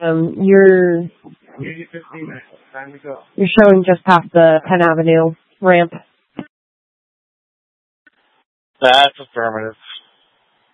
You're showing just past the Penn Avenue ramp. That's affirmative.